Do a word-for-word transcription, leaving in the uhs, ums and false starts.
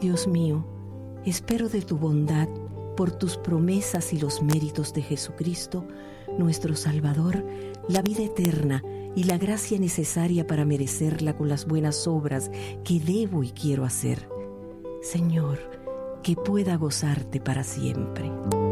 Dios mío, espero de tu bondad, por tus promesas y los méritos de Jesucristo, nuestro Salvador, la vida eterna y la gracia necesaria para merecerla con las buenas obras que debo y quiero hacer. Señor, que pueda gozarte para siempre.